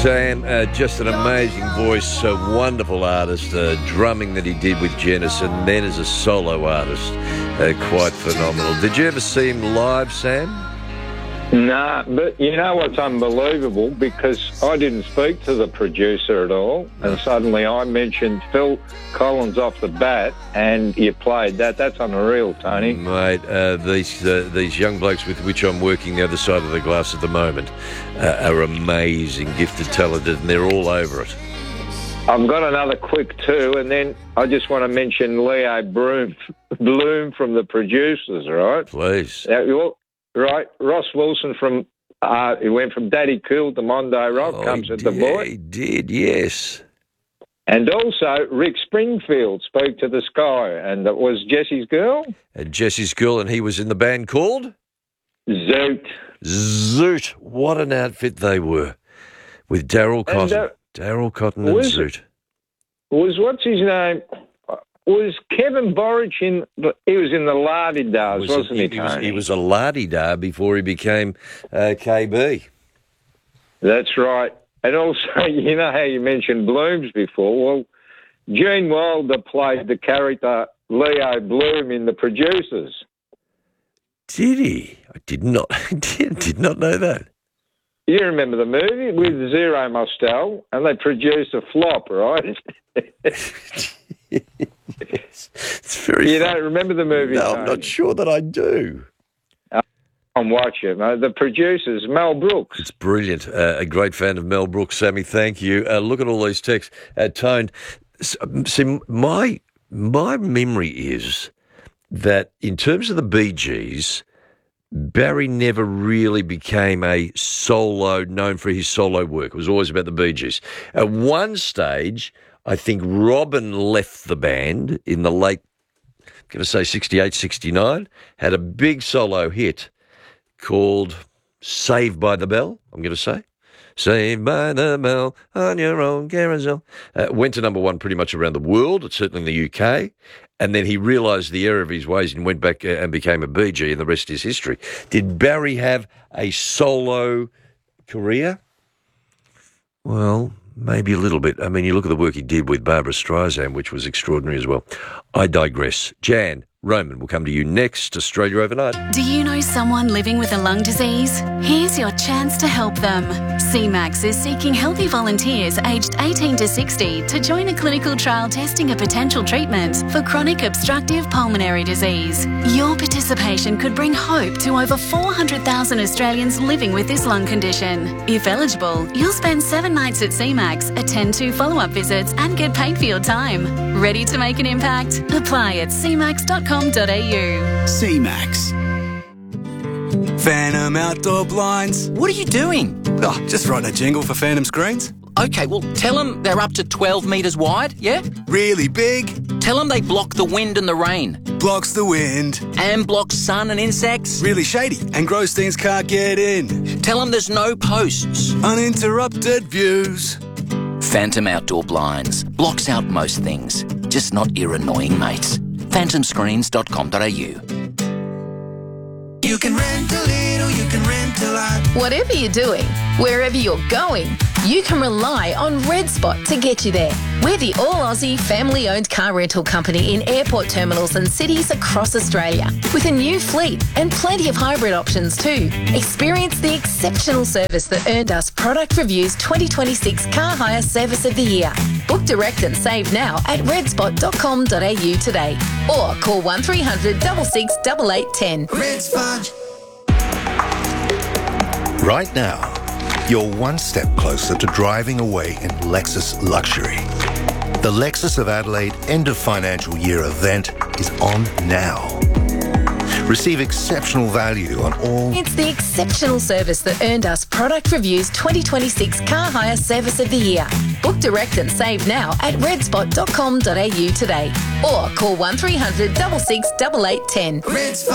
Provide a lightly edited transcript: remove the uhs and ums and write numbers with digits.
Sam, just an amazing voice, a wonderful artist, drumming that he did with Genesis, and then as a solo artist, quite phenomenal. Did you ever see him live, Sam? Nah, but you know what's unbelievable? Because I didn't speak to the producer at all, and suddenly I mentioned Phil Collins off the bat, and you played that. That's unreal, Tony. Mate, these young blokes with which I'm working the other side of the glass at the moment are amazing, gifted, talented, and they're all over it. I've got another quick too, and then I just want to mention Leo Bloom from the producers, right? Please. Right, Ross Wilson from he went from Daddy Cool to Mondo Rock, comes at the boy. He did, yes. And also Rick Springfield spoke to the Sky, and that was Jesse's Girl. And Jesse's Girl, and he was in the band called? Zoot. Zoot. What an outfit they were, with Daryl Cotton. Daryl Cotton and Zoot. What's his name? Was Kevin Borich he was in the La-Di-Dahs, wasn't he, Tony? He was a La-Di-Dah before he became KB. That's right. And also, you know how you mentioned Blooms before? Well, Gene Wilder played the character Leo Bloom in The Producers. Did he? I did not know that. You remember the movie with Zero Mostel, and they produced a flop, right? It's very. You don't remember the movie? No, I'm not sure that I do. I'm watching. The producers, Mel Brooks. It's brilliant. A great fan of Mel Brooks, Sammy. Thank you. Look at all these texts. Tone. See, my memory is that in terms of the Bee Gees, Barry never really became a solo, known for his solo work. It was always about the Bee Gees. At one stage, I think Robin left the band in the late, I'm going to say 68, 69, had a big solo hit called Saved by the Bell, I'm going to say. Saved by the Bell on your own carousel. Went to number one pretty much around the world, certainly in the UK. And then he realised the error of his ways and went back and became a Bee Gee, and the rest is history. Did Barry have a solo career? Well, maybe a little bit. I mean, you look at the work he did with Barbra Streisand, which was extraordinary as well. I digress. Jan Roman will come to you next. Australia Overnight. Do you know someone living with a lung disease? Here's your chance to help them. CMAX is seeking healthy volunteers aged 18 to 60 to join a clinical trial testing a potential treatment for chronic obstructive pulmonary disease. Your participation could bring hope to over 400,000 Australians living with this lung condition. If eligible, you'll spend 7 nights at CMAX, attend 2 follow-up visits and get paid for your time. Ready to make an impact? Apply at cmax.com.au. CMAX. Phantom Outdoor Blinds. What are you doing? Oh, just writing a jingle for Phantom Screens. Okay, well, tell them they're up to 12 metres wide, yeah? Really big. Tell them they block the wind and the rain. Blocks the wind. And block sun and insects. Really shady, and Grossteins can't get in. Tell them there's no posts. Uninterrupted views. Phantom Outdoor Blinds. Blocks out most things, just not your annoying mates. phantomscreens.com.au. You can rent a little, you can rent a lot. Whatever you're doing, wherever you're going, you can rely on Red Spot to get you there. We're the all-Aussie family-owned car rental company in airport terminals and cities across Australia, with a new fleet and plenty of hybrid options too. Experience the exceptional service that earned us Product Review's 2026 Car Hire Service of the Year. Book direct and save now at redspot.com.au today, or call 1300 66 8810. Red Spot. Right now, you're one step closer to driving away in Lexus luxury. The Lexus of Adelaide end of financial year event is on now. Receive exceptional value on all... It's the exceptional service that earned us Product Review's 2026 Car Hire Service of the Year. Book direct and save now at redspot.com.au today, or call 1300 66 8810. Red Spot.